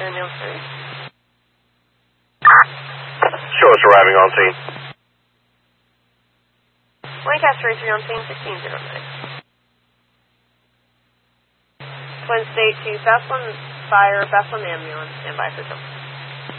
Ambulance service. Show us arriving on scene. Lancaster Racer on scene 1609. Twin State to Bethlehem Fire, Bethlehem Ambulance, stand by for trouble.